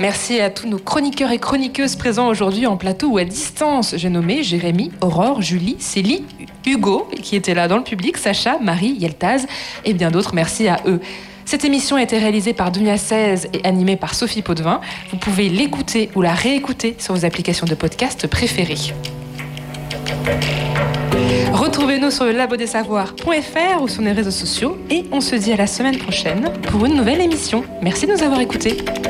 Merci à tous nos chroniqueurs et chroniqueuses présents aujourd'hui en plateau ou à distance. J'ai nommé Jérémy, Aurore, Julie, Célie, Hugo, qui étaient là dans le public, Sacha, Marie, Yeltaz et bien d'autres. Merci à eux. Cette émission a été réalisée par Dunia 16 et animée par Sophie Potvin. Vous pouvez l'écouter ou la réécouter sur vos applications de podcast préférées. Retrouvez-nous sur le labodesavoirs.fr ou sur les réseaux sociaux et on se dit à la semaine prochaine pour une nouvelle émission. Merci de nous avoir écoutés.